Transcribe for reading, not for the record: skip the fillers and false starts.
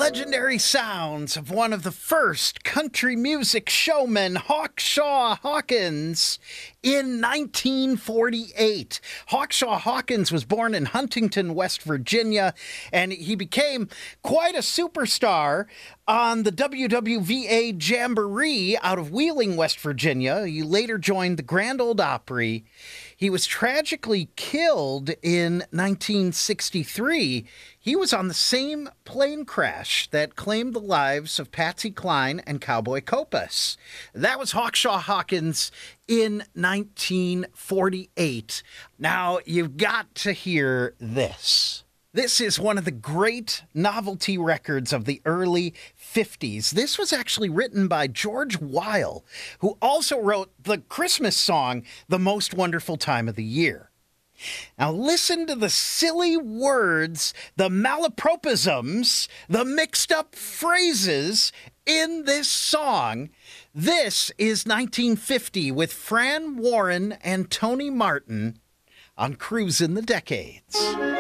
legendary sounds of one of the first country music showmen, Hawkshaw Hawkins, in 1948. Hawkshaw Hawkins was born in Huntington, West Virginia, and he became quite a superstar on the WWVA Jamboree out of Wheeling, West Virginia. He later joined the Grand Ole Opry. He was tragically killed in 1963. He was on the same plane crash that claimed the lives of Patsy Cline and Cowboy Copas. That was Hawkshaw Hawkins in 1948. Now, you've got to hear this. This is one of the great novelty records of the early 50s. This was actually written by George Weil, who also wrote the Christmas song, The Most Wonderful Time of the Year. Now listen to the silly words, the malapropisms, the mixed up phrases in this song. This is 1950 with Fran Warren and Tony Martin on Cruisin' the Decades.